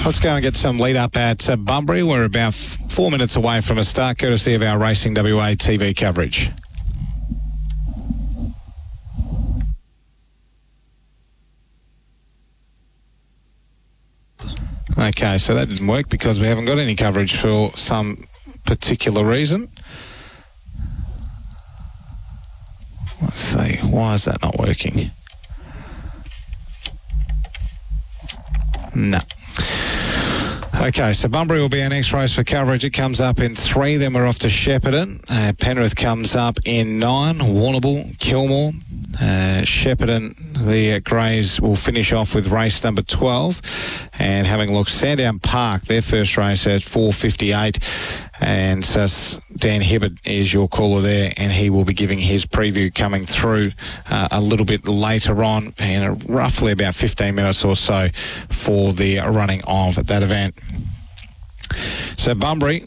Let's go and get some lead up at Bunbury. We're about 4 minutes away from a start, courtesy of our Racing WA TV coverage. Okay, so that didn't work because we haven't got any coverage for some particular reason. Let's see, why is that not working? No. Okay, so Bunbury will be our next race for coverage. It comes up in 3, then we're off to Shepparton. Penrith comes up in 9, Warrnambool, Kilmore. Shepparton, the Greys will finish off with race number 12. And having a look, Sandown Park, their first race at 4:58. And Dan Hibbert is your caller there, and he will be giving his preview coming through a little bit later on, in roughly about 15 minutes or so for the running of that event. So Bunbury